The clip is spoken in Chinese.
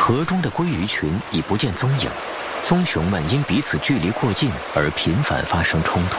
河中的鲑鱼群已不见踪影，棕熊们因彼此距离过近而频繁发生冲突。